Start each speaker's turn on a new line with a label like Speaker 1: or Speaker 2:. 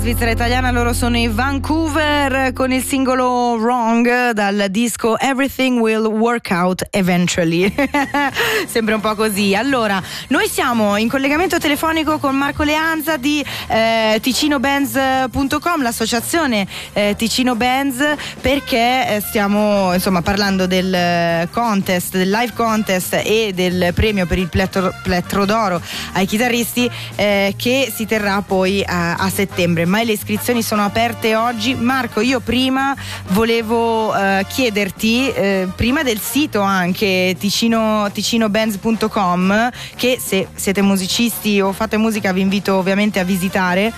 Speaker 1: Svizzera italiana, loro sono i Vancouver con il singolo Wrong dal disco Everything Will Work Out Eventually. Sembra un po' così. Allora, noi siamo in collegamento telefonico con Marco Leanza di TicinoBands.com, l'associazione Ticino Bands, perché stiamo insomma parlando del contest, del live contest e del premio per il plettro d'oro ai chitarristi che si terrà poi a settembre. Ma le iscrizioni sono aperte oggi. Marco, io prima volevo chiederti, prima del sito anche TicinoBands.com, che se siete musicisti o fate musica vi invito ovviamente a visitare,